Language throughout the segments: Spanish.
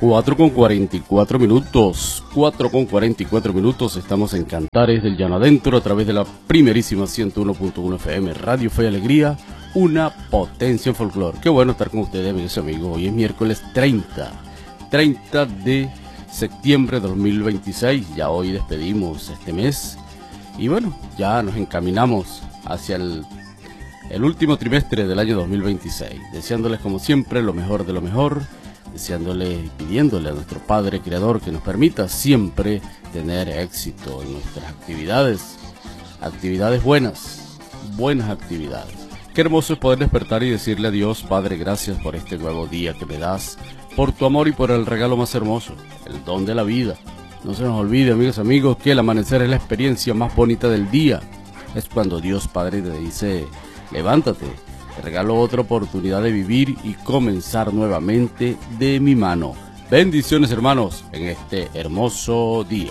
4:44 minutos, 4:44 minutos, estamos en Cantares del Llano Adentro a través de la primerísima 101.1 FM, Radio Fe y Alegría, una potencia en folclore. Qué bueno estar con ustedes, amigos y amigos. Hoy es miércoles 30 de septiembre de 2026, ya hoy despedimos este mes y bueno, ya nos encaminamos hacia el último trimestre del año 2026, deseándoles como siempre lo mejor de lo mejor, deseándole y pidiéndole a nuestro Padre Creador que nos permita siempre tener éxito en nuestras actividades buenas actividades. Qué hermoso es poder despertar y decirle a Dios: Padre, gracias por este nuevo día que me das, por tu amor y por el regalo más hermoso, el don de la vida. No se nos olvide, amigos, que el amanecer es la experiencia más bonita del día. Es cuando Dios Padre te dice: levántate, te regalo otra oportunidad de vivir y comenzar nuevamente de mi mano. Bendiciones, hermanos, en este hermoso día.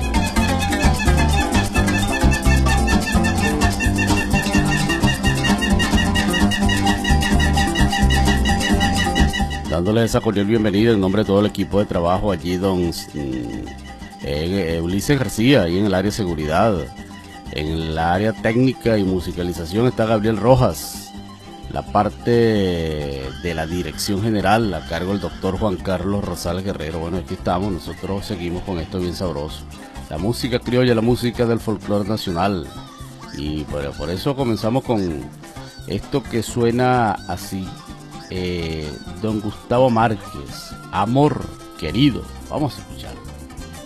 Dándoles esa cordial bienvenida en nombre de todo el equipo de trabajo allí, don Ulises García, ahí en el área de seguridad. En el área técnica y musicalización está Gabriel Rojas. La parte de la dirección general a cargo del doctor Juan Carlos Rosales Guerrero. Bueno, aquí estamos, nosotros seguimos con esto bien sabroso. La música criolla, la música del folclore nacional. Y por eso comenzamos con esto que suena así. Don Gustavo Márquez, Amor Querido. Vamos a escucharlo.